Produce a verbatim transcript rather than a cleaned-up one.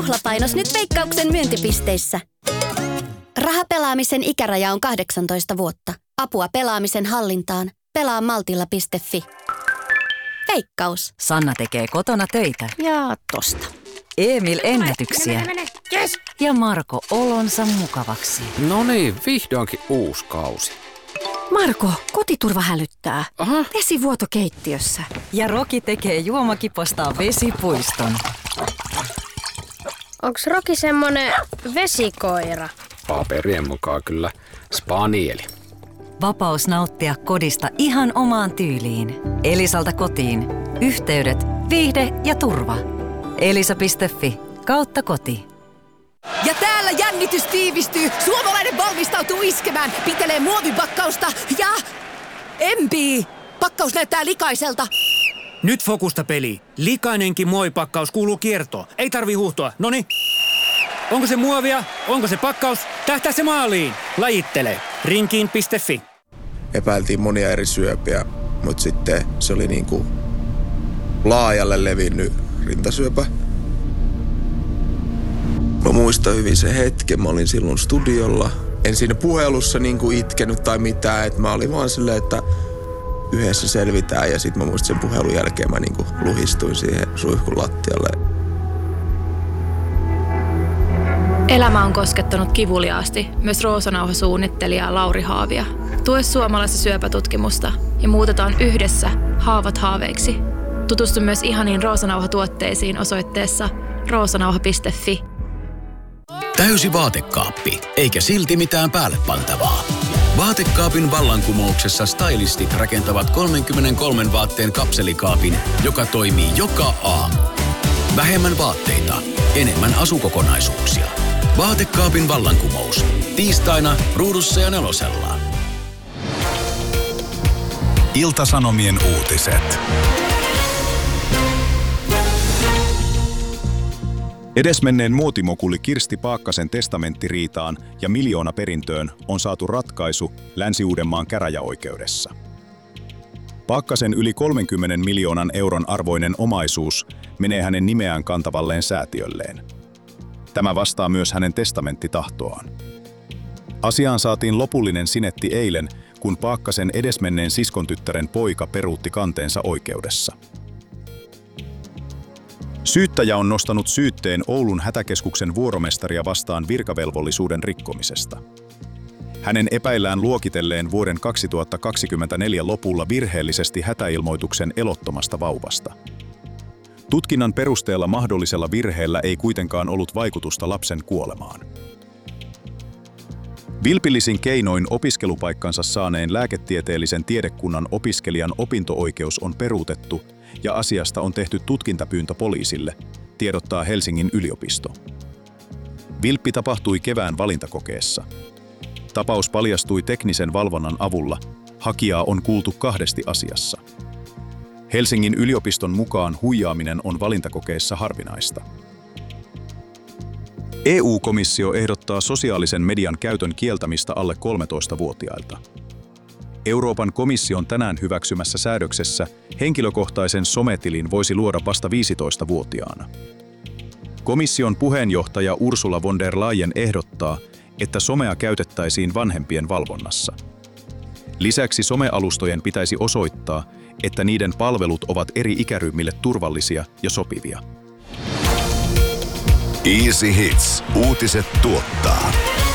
Juhlapainos nyt Veikkauksen myyntipisteissä. Rahapelaamisen ikäraja on kahdeksantoista vuotta. Apua pelaamisen hallintaan. Pelaa maltilla piste fi. Veikkaus. Sanna tekee kotona töitä. Ja tosta. Emil ennätyksiä. Mene, mene, mene. Yes. Ja Marko olonsa mukavaksi. No niin, vihdoinkin uusi kausi. Marko, kotiturva hälyttää. Aha. Vesivuoto keittiössä. Ja Roki tekee juomakipostaan vesipuiston. Onks Roki semmonen vesikoira? Paperien mukaan kyllä spanieli. Vapaus nauttia kodista ihan omaan tyyliin. Elisalta kotiin. Yhteydet, viihde ja turva. Elisa piste fi kautta koti. Ja täällä jännitys tiivistyy. Suomalainen valmistautuu iskemään. Pitelee muovipakkausta ja... empii. Pakkaus näyttää likaiselta. Nyt fokusta peli. Likainenkin muovipakkaus kuuluu kiertoon. Ei tarvi huuhtoa. Noni. Onko se muovia? Onko se pakkaus? Tähtää se maaliin. Lajittele. rinkiin piste fi. Epäiltiin monia eri syöpiä, mutta sitten se oli niinku laajalle levinnyt rintasyöpä. Mä muistan hyvin sen hetken. Mä olin silloin studiolla. En siinä puhelussa niinku itkenyt tai mitään. Et mä olin vaan silleen, että yhdessä selvitään. Ja sit mä muistin sen puhelun jälkeen mä niinku luhistuin siihen suihkun lattialle. Elämä on koskettanut kivuliaasti myös Roosanauha-suunnittelija Lauri Haavia. Tue suomalaista syöpätutkimusta ja muutetaan yhdessä haavat haaveiksi. Tutustu myös ihaniin Roosanauha-tuotteisiin osoitteessa roosanauha piste fi. Täysi vaatekaappi, eikä silti mitään päälle pantavaa. Vaatekaapin vallankumouksessa stylistit rakentavat kolmekymmentäkolme vaatteen kapselikaapin, joka toimii joka aamu. Vähemmän vaatteita, enemmän asukokonaisuuksia. Vaatekaapin vallankumous. Tiistaina Ruudussa ja Nelosella. Ilta-Sanomien uutiset. Edesmenneen muotimokuli Kirsti Paakkasen testamenttiriitaan ja miljoonaperintöön on saatu ratkaisu Länsi-Uudenmaan käräjäoikeudessa. Paakkasen yli kolmenkymmenen miljoonan euron arvoinen omaisuus menee hänen nimeään kantavalleen säätiölleen. Tämä vastaa myös hänen testamenttitahtoaan. Asiaan saatiin lopullinen sinetti eilen, kun Paakkasen edesmenneen siskontyttären poika peruutti kanteensa oikeudessa. Syyttäjä on nostanut syytteen Oulun hätäkeskuksen vuoromestaria vastaan virkavelvollisuuden rikkomisesta. Hänen epäillään luokitelleen vuoden kaksituhattakaksikymmentäneljä lopulla virheellisesti hätäilmoituksen elottomasta vauvasta. Tutkinnan perusteella mahdollisella virheellä ei kuitenkaan ollut vaikutusta lapsen kuolemaan. Vilpillisin keinoin opiskelupaikkansa saaneen lääketieteellisen tiedekunnan opiskelijan opinto-oikeus on peruutettu ja asiasta on tehty tutkintapyyntö poliisille, tiedottaa Helsingin yliopisto. Vilppi tapahtui kevään valintakokeessa. Tapaus paljastui teknisen valvonnan avulla. Hakijaa on kuultu kahdesti asiassa. Helsingin yliopiston mukaan huijaaminen on valintakokeissa harvinaista. E U-komissio ehdottaa sosiaalisen median käytön kieltämistä alle kolmetoistavuotiailta. Euroopan komission tänään hyväksymässä säädöksessä henkilökohtaisen sometilin voisi luoda vasta viisitoistavuotiaana. Komission puheenjohtaja Ursula von der Leyen ehdottaa, että somea käytettäisiin vanhempien valvonnassa. Lisäksi somealustojen pitäisi osoittaa, että niiden palvelut ovat eri ikäryhmille turvallisia ja sopivia. Easy Hits. Uutiset tuottaa